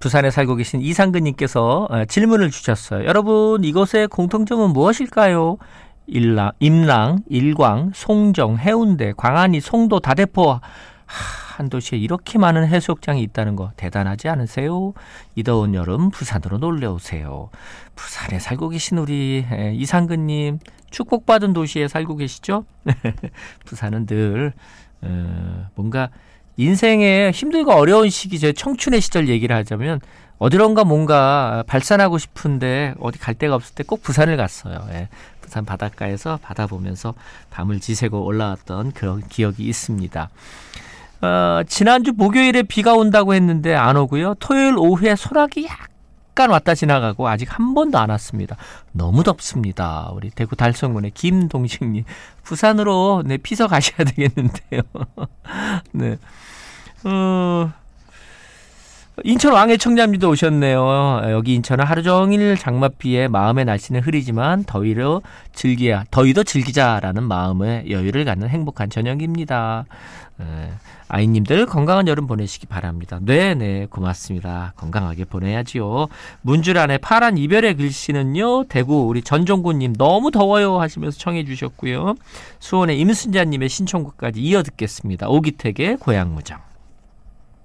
부산에 살고 계신 이상근님께서 질문을 주셨어요. 여러분, 이곳의 공통점은 무엇일까요? 임랑, 일광, 송정, 해운대, 광안리, 송도, 다대포, 한 도시에 이렇게 많은 해수욕장이 있다는 거 대단하지 않으세요? 이 더운 여름 부산으로 놀러오세요. 부산에 살고 계신 우리 이상근님, 축복받은 도시에 살고 계시죠? 부산은 늘 뭔가 인생의 힘들고 어려운 시기, 제 청춘의 시절 얘기를 하자면 어디론가 뭔가 발산하고 싶은데 어디 갈 데가 없을 때 꼭 부산을 갔어요. 예. 부산 바닷가에서 바다 보면서 밤을 지새고 올라왔던 그런 기억이 있습니다. 지난주 목요일에 비가 온다고 했는데 안 오고요. 토요일 오후에 소나기 약간 왔다 지나가고 아직 한 번도 안 왔습니다. 너무 덥습니다. 우리 대구 달성군의 김동식님, 부산으로 피서 가셔야 되겠는데요. 네. 인천 왕의 청자님도 오셨네요. 여기 인천은 하루 종일 장맛비에 마음의 날씨는 흐리지만 더위도 즐기자라는 마음의 여유를 갖는 행복한 저녁입니다. 아이님들 건강한 여름 보내시기 바랍니다. 네, 고맙습니다. 건강하게 보내야지요. 문주란의 파란 이별의 글씨는요, 대구 우리 전종구님 너무 더워요 하시면서 청해 주셨고요. 수원의 임순자님의 신청곡까지 이어 듣겠습니다. 오기택의 고향무정.